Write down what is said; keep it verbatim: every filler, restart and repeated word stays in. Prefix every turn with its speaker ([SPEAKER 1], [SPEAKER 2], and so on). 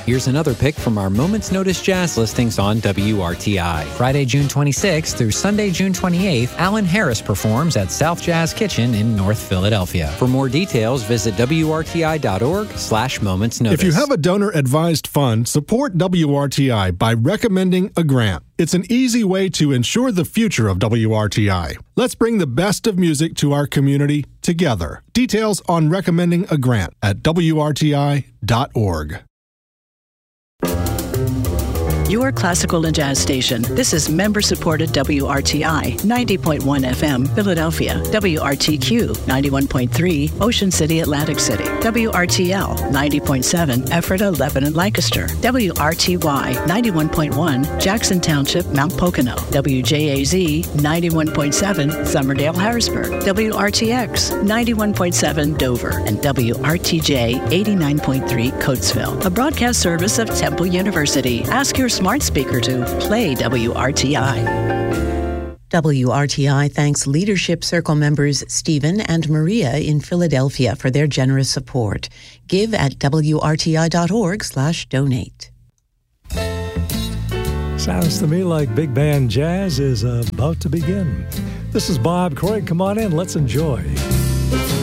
[SPEAKER 1] Here's another pick from our Moments Notice Jazz listings on W R T I. Friday, June twenty-sixth through Sunday, June twenty-eighth, Alan Harris performs at South Jazz Kitchen in North Philadelphia. For more details, visit W R T I dot org slash Moments Notice.
[SPEAKER 2] If you have a donor-advised fund, support W R T I by recommending a grant. It's an easy way to ensure the future of W R T I. Let's bring the best of music to our community together. Details on recommending a grant at W R T I dot org.
[SPEAKER 3] Your classical and jazz station. This is member-supported W R T I, ninety point one F M, Philadelphia. W R T Q, ninety-one point three, Ocean City, Atlantic City. W R T L, ninety point seven, Ephrata, Lebanon, Lancaster. W R T Y, ninety-one point one, Jackson Township, Mount Pocono. W J A Z, ninety-one point seven, Summerdale, Harrisburg. W R T X, ninety-one point seven, Dover. And W R T J, eighty-nine point three, Coatesville. A broadcast service of Temple University. Ask your smart speaker to play W R T I.
[SPEAKER 4] W R T I thanks Leadership Circle members Stephen and Maria in Philadelphia for their generous support. Give at W R T I dot org slash donate.
[SPEAKER 5] Sounds to me like big band jazz is about to begin. This is Bob Craig. Come on in. Let's enjoy.